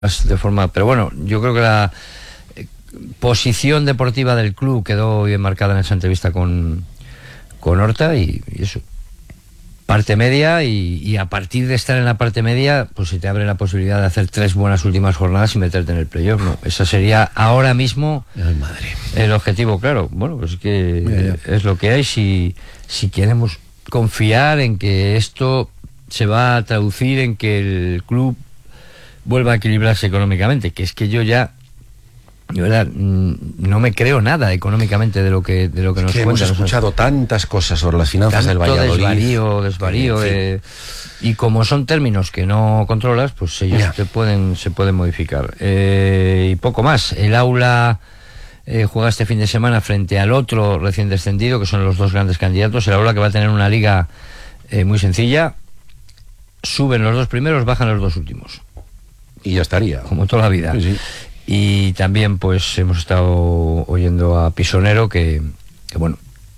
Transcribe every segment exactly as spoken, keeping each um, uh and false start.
de forma, pero bueno, yo creo que la eh, posición deportiva del club quedó bien marcada en esa entrevista con, con Horta y, y eso, parte media y, y a partir de estar en la parte media pues se te abre la posibilidad de hacer tres buenas últimas jornadas y meterte en el playoff, ¿no? Esa sería ahora mismo Ay, madre. el objetivo, claro. Bueno, pues es que Mira, ya. es lo que hay. Si, si queremos confiar en que esto se va a traducir en que el club vuelva a equilibrarse económicamente, que es que yo ya, de verdad, no me creo nada económicamente de lo que de lo que Es nos que cuentan. hemos escuchado o sea, tantas cosas sobre las finanzas del tanto Valladolid. desvarío, desvarío, En fin. eh, y como son términos que no controlas, pues ellos Ya. te pueden, se pueden modificar. Eh, y poco más. El Aula eh, juega este fin de semana frente al otro recién descendido, que son los dos grandes candidatos. El Aula, que va a tener una liga eh, muy sencilla. Suben los dos primeros, bajan los dos últimos, Y ya estaría. como toda la vida. Sí, sí. Y también pues hemos estado oyendo a Pisonero que, que bueno,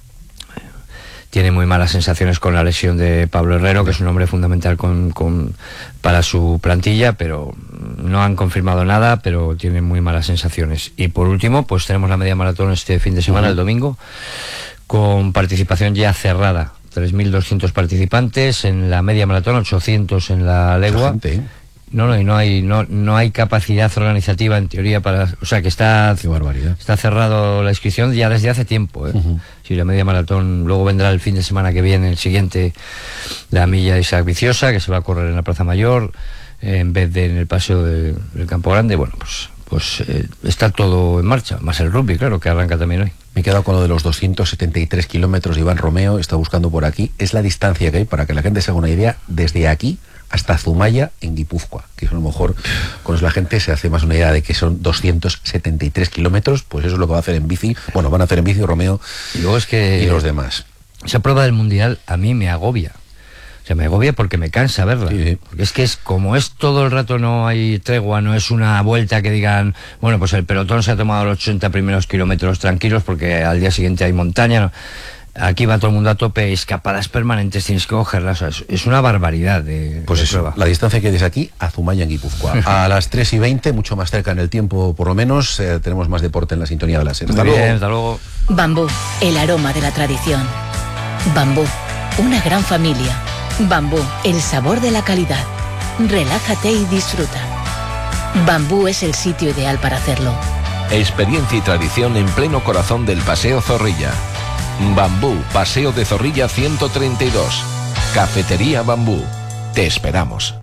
tiene muy malas sensaciones con la lesión de Pablo Herrero, que es un hombre fundamental con, con, para su plantilla, pero no han confirmado nada, pero tiene muy malas sensaciones. Y por último, pues tenemos la media maratón este fin de semana, uh-huh. el domingo, con participación ya cerrada. tres mil doscientos participantes en la media maratón, ochocientos en la legua. Gente, ¿eh? No, no, y no hay, no, no hay capacidad organizativa en teoría para, o sea que está, Qué barbaridad. está cerrado la inscripción ya desde hace tiempo, ¿eh? Uh-huh. Si la media maratón, luego vendrá el fin de semana que viene, el siguiente, la milla Isaac Viciosa, que se va a correr en la Plaza Mayor, eh, en vez de en el paseo de, del Campo Grande. Bueno, pues, pues eh, está todo en marcha, más el rugby, claro, que arranca también hoy. Me he quedado con lo de los doscientos setenta y tres kilómetros de Iván Romeo, está buscando por aquí. Es la distancia que hay, para que la gente se haga una idea, desde aquí hasta Zumaya, en Guipúzcoa, que a lo mejor con eso la gente se hace más una idea de que son doscientos setenta y tres kilómetros, pues eso es lo que va a hacer en bici, bueno, van a hacer en bici Romeo y, luego es que y los demás. Esa prueba del Mundial a mí me agobia. O sea, me agobia porque me cansa verla. Sí, sí. Porque es que es como es todo el rato, no hay tregua, no es una vuelta que digan, bueno, pues el pelotón se ha tomado los ochenta primeros kilómetros tranquilos porque al día siguiente hay montaña. ¿No? Aquí va todo el mundo a tope, escapadas permanentes, tienes que cogerlas. O sea, es, es una barbaridad de, pues de eso, prueba. La distancia que hay desde aquí a Zumaya, en Guipúzcoa. A las tres y veinte, mucho más cerca en el tiempo, por lo menos, eh, tenemos más deporte en la sintonía de la serie. Hasta, bien, hasta luego. Bambú, el aroma de la tradición. Bambú, una gran familia. Bambú, el sabor de la calidad. Relájate y disfruta. Bambú es el sitio ideal para hacerlo. Experiencia y tradición en pleno corazón del Paseo Zorrilla. Bambú, Paseo de Zorrilla ciento treinta y dos. Cafetería Bambú. Te esperamos.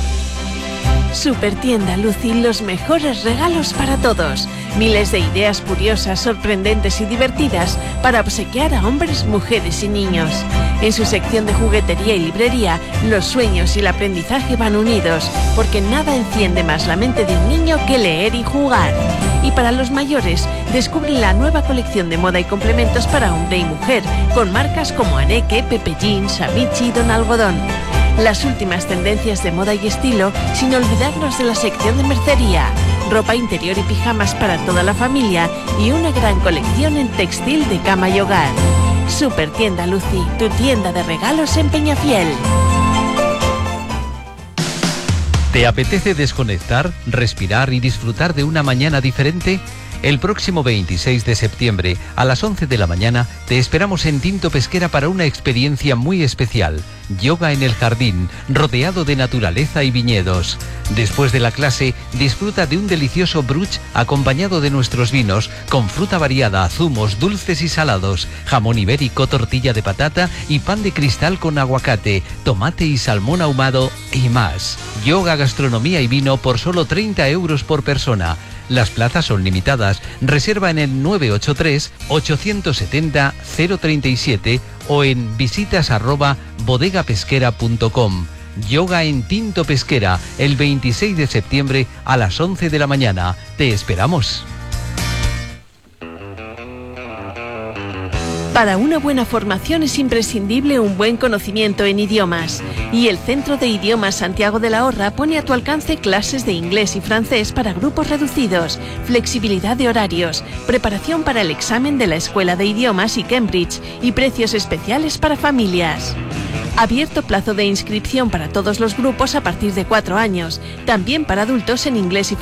Supertienda Lucy, los mejores regalos para todos. Miles de ideas curiosas, sorprendentes y divertidas para obsequiar a hombres, mujeres y niños. En su sección de juguetería y librería, los sueños y el aprendizaje van unidos, porque nada enciende más la mente de un niño que leer y jugar. Y para los mayores, descubren la nueva colección de moda y complementos para hombre y mujer, con marcas como Aneke, Pepe Jeans, Amici y Don Algodón. Las últimas tendencias de moda y estilo, sin olvidarnos de la sección de mercería, ropa interior y pijamas para toda la familia y una gran colección en textil de cama y hogar. Supertienda Lucy, tu tienda de regalos en Peñafiel. ¿Te apetece desconectar, respirar y disfrutar de una mañana diferente? El próximo veintiséis de septiembre, a las once de la mañana, te esperamos en Tinto Pesquera para una experiencia muy especial. Yoga en el jardín, rodeado de naturaleza y viñedos. Después de la clase, disfruta de un delicioso brunch acompañado de nuestros vinos, con fruta variada, zumos, dulces y salados, jamón ibérico, tortilla de patata y pan de cristal con aguacate, tomate y salmón ahumado y más. Yoga, gastronomía y vino por solo treinta euros por persona. Las plazas son limitadas. Reserva en el nueve ocho tres, ocho siete cero, cero tres siete o en visitas arroba bodegapesquera punto com. Yoga en Tinto Pesquera, el veintiséis de septiembre a las once de la mañana. Te esperamos. Para una buena formación es imprescindible un buen conocimiento en idiomas. Y el Centro de Idiomas Santiago de la Horra pone a tu alcance clases de inglés y francés para grupos reducidos, flexibilidad de horarios, preparación para el examen de la Escuela de Idiomas y Cambridge y precios especiales para familias. Abierto plazo de inscripción para todos los grupos a partir de cuatro años, también para adultos en inglés y